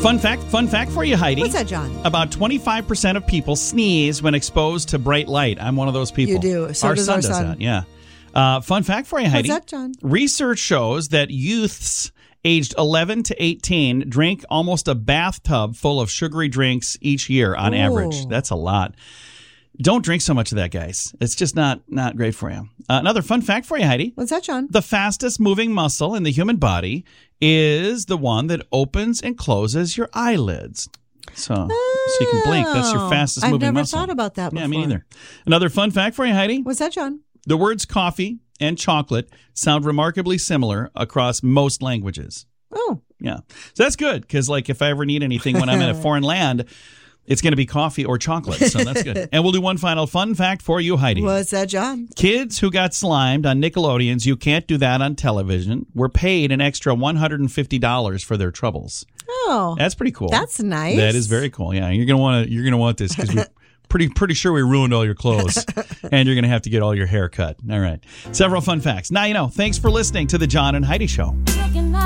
Fun fact for you, Heidi. What's that, John? About 25% of people sneeze when exposed to bright light. I'm one of those people. You do. So our does son our does son. that, yeah. Fun fact for you, Heidi. What's that, John? Research shows that youths aged 11 to 18 drink almost a bathtub full of sugary drinks each year on average. That's a lot. Don't drink so much of that, guys. It's just not great for you. Another fun fact for you, Heidi. What's that, John? The fastest moving muscle in the human body is the one that opens and closes your eyelids. So you can blink. That's your fastest moving muscle. I've never thought about that before. Yeah, me neither. Another fun fact for you, Heidi. What's that, John? The words coffee and chocolate sound remarkably similar across most languages. Oh. Yeah. So that's good because, like, if I ever need anything when I'm in a foreign land, it's going to be coffee or chocolate. So that's good. And we'll do one final fun fact for you, Heidi. What's that, John? Kids who got slimed on Nickelodeon's You Can't Do That on Television were paid an extra $150 for their troubles. Oh. That's pretty cool. That's nice. That is very cool. Yeah. You're going to want this because we're pretty sure we ruined all your clothes and you're going to have to get all your hair cut. All right. Several fun facts. Now you know. Thanks for listening to the John and Heidi Show.